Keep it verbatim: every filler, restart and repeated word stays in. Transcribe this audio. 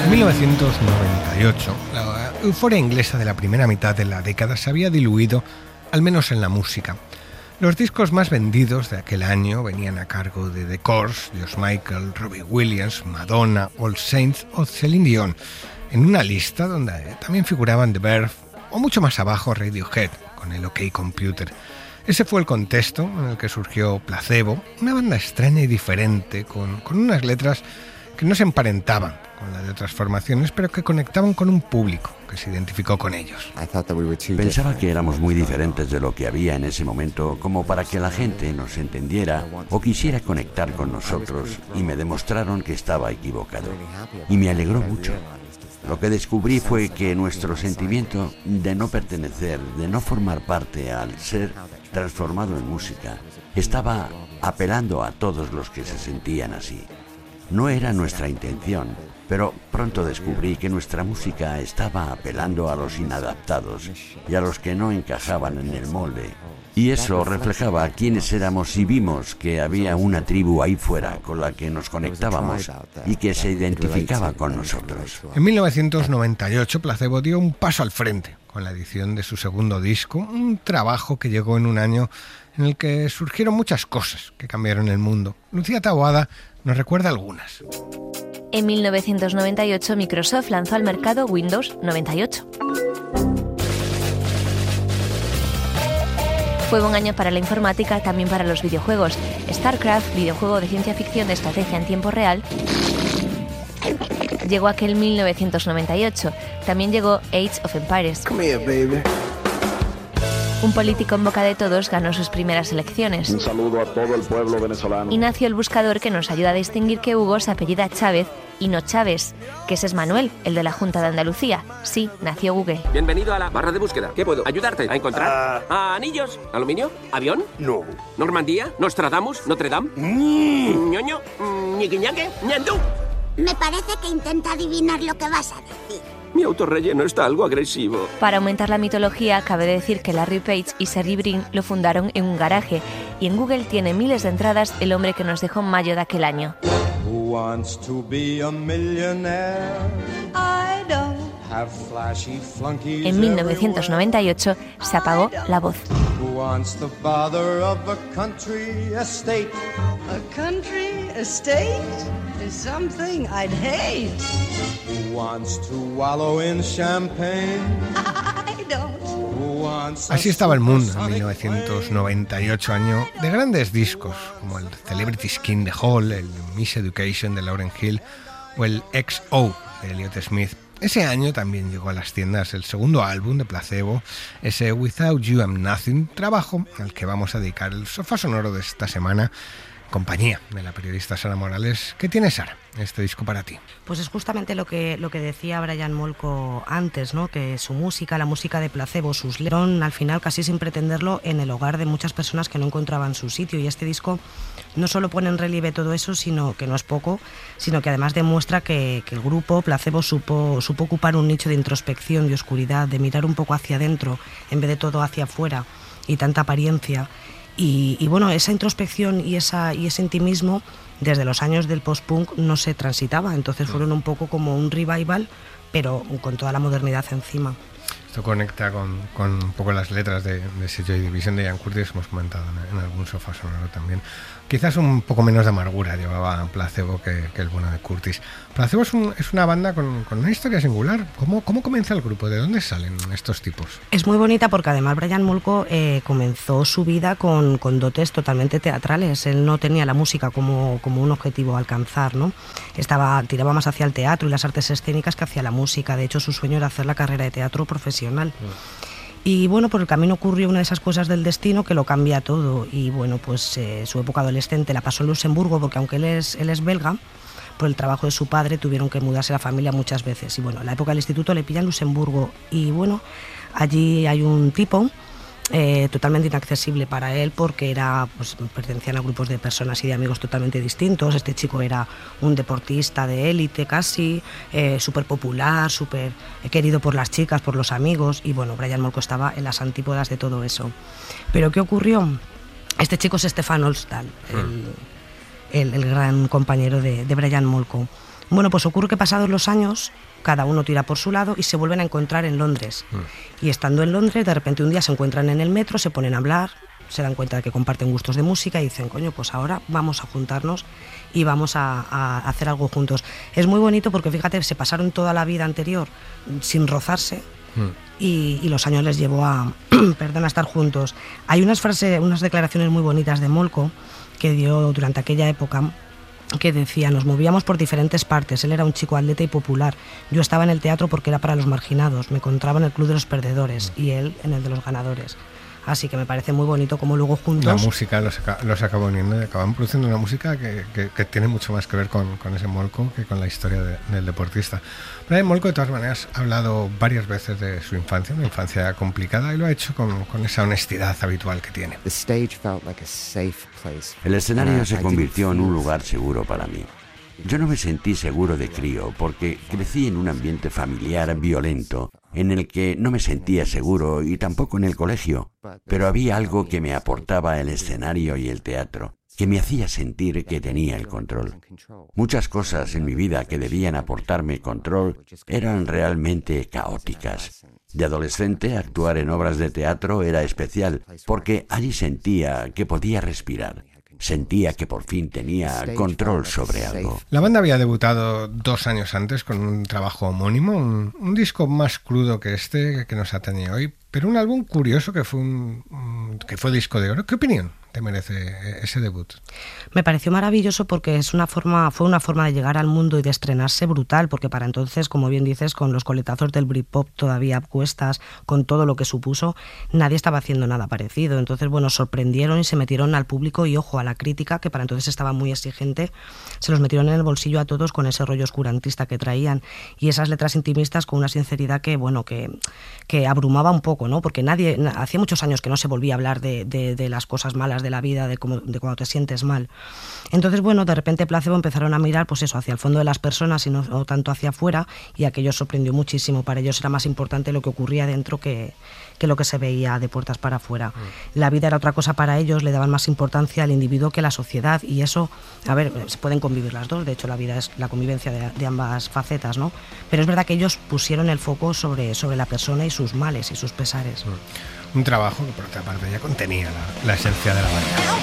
mil novecientos noventa y ocho, la euforia inglesa de la primera mitad de la década se había diluido, al menos en la música. Los discos más vendidos de aquel año venían a cargo de The Corrs, George Michael, Robbie Williams, Madonna, All Saints o Celine Dion, en una lista donde también figuraban The Verve o mucho más abajo Radiohead con el OK Computer. Ese fue el contexto en el que surgió Placebo, una banda extraña y diferente, con, con unas letras que no se emparentaban con las de otras formaciones, pero que conectaban con un público que se identificó con ellos. Pensaba que éramos muy diferentes de lo que había en ese momento, como para que la gente nos entendiera o quisiera conectar con nosotros, y me demostraron que estaba equivocado. Y me alegró mucho. Lo que descubrí fue que nuestro sentimiento de no pertenecer, de no formar parte al ser transformado en música, estaba apelando a todos los que se sentían así. No era nuestra intención, pero pronto descubrí que nuestra música estaba apelando a los inadaptados y a los que no encajaban en el molde. Y eso reflejaba quiénes éramos, y vimos que había una tribu ahí fuera con la que nos conectábamos y que se identificaba con nosotros. En mil novecientos noventa y ocho, Placebo dio un paso al frente con la edición de su segundo disco, un trabajo que llegó en un año en el que surgieron muchas cosas que cambiaron el mundo. Lucía Taboada nos recuerda algunas. En mil novecientos noventa y ocho, Microsoft lanzó al mercado Windows noventa y ocho. Fue un año para la informática, también para los videojuegos. StarCraft, videojuego de ciencia ficción de estrategia en tiempo real, llegó aquel mil novecientos noventa y ocho. También llegó Age of Empires. Come here, baby. Un político en boca de todos ganó sus primeras elecciones. Un saludo a todo el pueblo venezolano. Y nació el buscador que nos ayuda a distinguir que Hugo se apellida Chávez y no Chávez, que ese es Manuel, el de la Junta de Andalucía. Sí, nació Google. Bienvenido a la barra de búsqueda. ¿Qué puedo ayudarte a encontrar? Uh... ¿A anillos? ¿Aluminio? ¿Avión? No. ¿Normandía? ¿Nostradamus? ¿Notre Dame? Mm. ¿Ñoño? ¿Ñiquiñaque? ¿Ñandú? Me parece que intenta adivinar lo que vas a decir. Mi autorrelleno está algo agresivo. Para aumentar la mitología, cabe decir que Larry Page y Sergey Brin lo fundaron en un garaje, y en Google tiene miles de entradas el hombre que nos dejó en mayo de aquel año. Who wants to be a millionaire? I don't have flashy flunkies. En mil novecientos noventa y ocho se apagó la voz. Who wants the bother of a country estate? A country estate is something I'd hate. Who wants to wallow in champagne? I don't. Así estaba el mundo en mil novecientos noventa y ocho, año de grandes discos como el Celebrity Skin de Hall, el Miss Education de Lauryn Hill o el X O de Elliott Smith. Ese año también llegó a las tiendas el segundo álbum de Placebo, ese Without You I'm Nothing, trabajo al que vamos a dedicar el sofá sonoro de esta semana, compañía de la periodista Sara Morales. ¿Qué tiene, Sara, este disco para ti? Pues es justamente lo que, lo que decía Brian Molko antes, ¿no? Que su música, la música de Placebo, sus letras, al final casi sin pretenderlo en el hogar de muchas personas que no encontraban su sitio, y este disco no solo pone en relieve todo eso, sino que no es poco, sino que además demuestra que, que el grupo Placebo supo, supo ocupar un nicho de introspección, de oscuridad, de mirar un poco hacia adentro en vez de todo hacia afuera y tanta apariencia. Y, y bueno, esa introspección y, esa, y ese intimismo desde los años del post-punk no se transitaba, entonces fueron un poco como un revival, pero con toda la modernidad encima. Esto conecta con, con un poco las letras de, de ese Joy Division de Ian Curtis, hemos comentado en, en algún sofá sonoro también. Quizás un poco menos de amargura llevaba Placebo que, que el bueno de Curtis. Placebo es, un, es una banda con, con una historia singular. ¿Cómo, ¿Cómo comienza el grupo? ¿De dónde salen estos tipos? Es muy bonita porque además Brian Molko eh, comenzó su vida con, con dotes totalmente teatrales. Él no tenía la música como, como un objetivo a alcanzar, ¿no? Estaba, tiraba más hacia el teatro y las artes escénicas que hacia la música. De hecho, su sueño era hacer la carrera de teatro profesional. Mm. Y bueno, por el camino ocurrió una de esas cosas del destino que lo cambia todo. Y bueno, pues eh, su época adolescente la pasó en Luxemburgo, porque aunque él es, él es belga, por el trabajo de su padre tuvieron que mudarse la familia muchas veces. Y bueno, la época del instituto le pilla en Luxemburgo. Y bueno, allí hay un tipo eh, totalmente inaccesible para él, porque era, pues, pertenecían a grupos de personas y de amigos totalmente distintos. Este chico era un deportista de élite casi, eh, súper popular, súper querido por las chicas, por los amigos, y bueno, Brian Molko estaba en las antípodas de todo eso. ¿Pero qué ocurrió? Este chico es Stefan Olsdal, el, el, el gran compañero de, de Brian Molko. Bueno, pues ocurre que pasados los años, cada uno tira por su lado y se vuelven a encontrar en Londres. Mm. Y estando en Londres, de repente un día se encuentran en el metro, se ponen a hablar, se dan cuenta de que comparten gustos de música y dicen, coño, pues ahora vamos a juntarnos y vamos a, a hacer algo juntos. Es muy bonito porque, fíjate, se pasaron toda la vida anterior sin rozarse. Mm. Y, y los años les llevó a, perdón, a estar juntos. Hay unas frases, unas declaraciones muy bonitas de Molko que dio durante aquella época, que decía: nos movíamos por diferentes partes, él era un chico atleta y popular, yo estaba en el teatro porque era para los marginados, me encontraba en el club de los perdedores y él en el de los ganadores. Así que me parece muy bonito cómo luego juntos... La música los, los acabó uniendo y acaban produciendo una música que, que, que tiene mucho más que ver con, con ese Molko que con la historia de, del deportista. Brian Molko, de todas maneras, ha hablado varias veces de su infancia, una infancia complicada, y lo ha hecho con, con esa honestidad habitual que tiene. El escenario se convirtió en un lugar seguro para mí. Yo no me sentí seguro de crío porque crecí en un ambiente familiar violento en el que no me sentía seguro, y tampoco en el colegio, pero había algo que me aportaba el escenario y el teatro, que me hacía sentir que tenía el control. Muchas cosas en mi vida que debían aportarme control eran realmente caóticas. De adolescente, actuar en obras de teatro era especial porque allí sentía que podía respirar. Sentía que por fin tenía control sobre algo. La banda había debutado dos años antes con un trabajo homónimo, un, un disco más crudo que este que nos atañe hoy, pero un álbum curioso que fue un, un que fue disco de oro. ¿Qué opinión te merece ese debut? Me pareció maravilloso porque es una forma, fue una forma de llegar al mundo y de estrenarse brutal, porque para entonces, como bien dices, con los coletazos del Britpop todavía a cuestas, con todo lo que supuso, nadie estaba haciendo nada parecido. Entonces, bueno, sorprendieron y se metieron al público y, ojo, a la crítica, que para entonces estaba muy exigente, se los metieron en el bolsillo a todos con ese rollo oscurantista que traían y esas letras intimistas con una sinceridad que, bueno, que, que abrumaba un poco, ¿no? Porque nadie, hacía muchos años que no se volvía a hablar de, de, de las cosas malas de la vida, de, cómo, de cuando te sientes mal. Entonces, bueno, de repente Placebo empezaron a mirar, pues eso, hacia el fondo de las personas y no, no tanto hacia afuera, y aquello sorprendió muchísimo. Para ellos era más importante lo que ocurría dentro que, que lo que se veía de puertas para afuera. Mm. La vida era otra cosa para ellos, le daban más importancia al individuo que a la sociedad, y eso, a ver, se pueden convivir las dos, de hecho la vida es la convivencia de, de ambas facetas, ¿no? Pero es verdad que ellos pusieron el foco sobre, sobre la persona y sus males y sus pesares. Mm. Un trabajo que por otra parte ya contenía la, la esencia de la banda.